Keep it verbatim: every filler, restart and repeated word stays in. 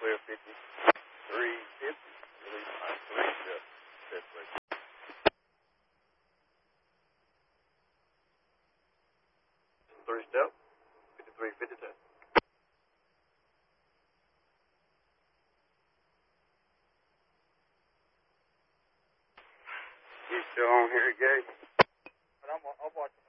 clear fifty-three fifty. Release my three step. That's right. Three step. fifty-three fifty test. You still on here, Gary? But I'm, I'm watching.